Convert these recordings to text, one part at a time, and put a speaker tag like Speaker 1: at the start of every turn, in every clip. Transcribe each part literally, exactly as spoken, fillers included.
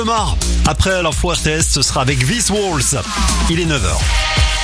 Speaker 1: Mar. Après l'info R T S, ce sera avec This Walls. Il est neuf heures.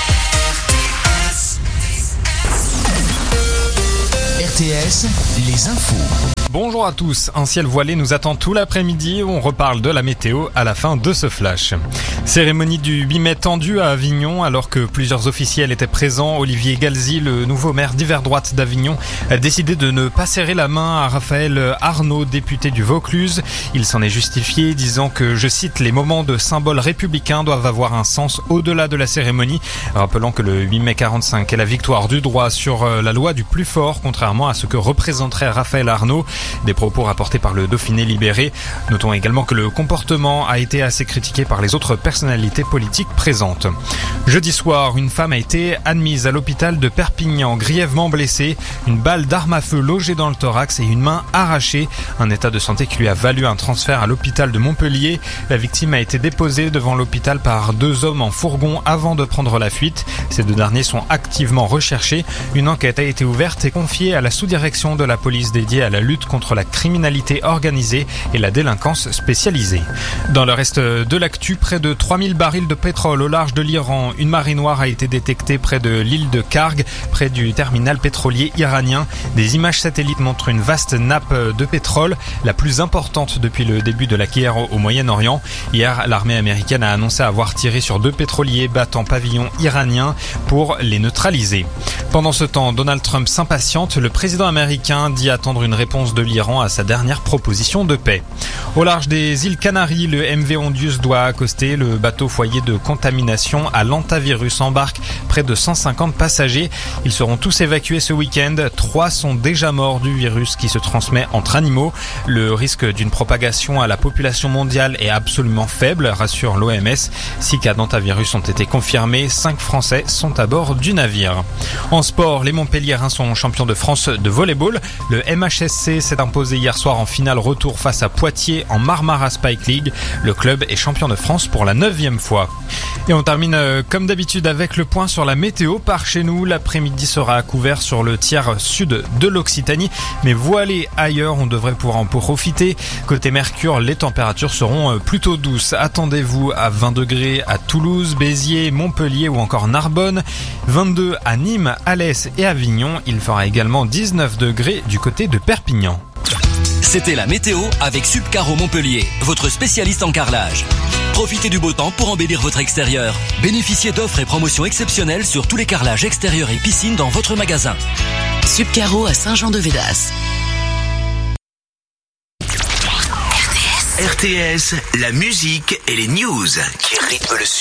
Speaker 2: R T S, les infos.
Speaker 3: Bonjour à tous, un ciel voilé nous attend tout l'après-midi, on reparle de la météo à la fin de ce flash. Cérémonie du huit mai tendue à Avignon alors que plusieurs officiels étaient présents. Olivier Galzi, le nouveau maire d'hiver droite d'Avignon, a décidé de ne pas serrer la main à Raphaël Arnaud, député du Vaucluse. Il s'en est justifié disant que, je cite, les moments de symboles républicains doivent avoir un sens au-delà de la cérémonie, rappelant que le huit mai quarante-cinq est la victoire du droit sur la loi du plus fort, contrairement à ce que représenterait Raphaël Arnaud. Des propos rapportés par le Dauphiné Libéré. Notons également que le comportement a été assez critiqué par les autres personnalités politiques présentes. Jeudi soir, une femme a été admise à l'hôpital de Perpignan, grièvement blessée, une balle d'arme à feu logée dans le thorax et une main arrachée. Un état de santé qui lui a valu un transfert à l'hôpital de Montpellier. La victime a été déposée devant l'hôpital par deux hommes en fourgon avant de prendre la fuite. Ces deux derniers sont activement recherchés. Une enquête a été ouverte et confiée à la sous-direction de la police dédiée à la lutte contre la criminalité organisée et la délinquance spécialisée. Dans le reste de l'actu, près de trois mille barils de pétrole au large de l'Iran. Une marée noire a été détectée près de l'île de Karg, près du terminal pétrolier iranien. Des images satellites montrent une vaste nappe de pétrole, la plus importante depuis le début de la guerre au Moyen-Orient. Hier, l'armée américaine a annoncé avoir tiré sur deux pétroliers battant pavillon iranien pour les neutraliser. Pendant ce temps, Donald Trump s'impatiente. Le président américain dit attendre une réponse de l'Iran à sa dernière proposition de paix. Au large des îles Canaries, le M V Ondius doit accoster. Le bateau foyer de contamination à l'antavirus embarque près de cent cinquante passagers. Ils seront tous évacués ce week-end. Trois sont déjà morts du virus qui se transmet entre animaux. Le risque d'une propagation à la population mondiale est absolument faible, rassure l'O M S. Six cas d'antavirus ont été confirmés. Cinq Français sont à bord du navire. En sport, les Montpelliérains sont champions de France de volleyball. Le M H S C s'est imposé hier soir en finale retour face à Poitiers en Marmara Spike League. Le club est champion de France pour la neuvième fois. Et on termine euh, comme d'habitude avec le point sur la météo. Par chez nous, l'après-midi sera à couvert sur le tiers sud de l'Occitanie, mais voilé ailleurs, on devrait pouvoir en profiter. Côté Mercure, les températures seront euh, plutôt douces. Attendez-vous à vingt degrés à Toulouse, Béziers, Montpellier ou encore Narbonne, vingt-deux à Nîmes, Alès et Avignon. Il fera également dix-neuf degrés du côté de Perpignan.
Speaker 2: C'était la météo avec Subcaro Montpellier, votre spécialiste en carrelage. Profitez du beau temps pour embellir votre extérieur. Bénéficiez d'offres et promotions exceptionnelles sur tous les carrelages extérieurs et piscines dans votre magasin.
Speaker 4: Subcaro à Saint-Jean-de-Védas.
Speaker 2: R T S, la musique et les news qui rythment le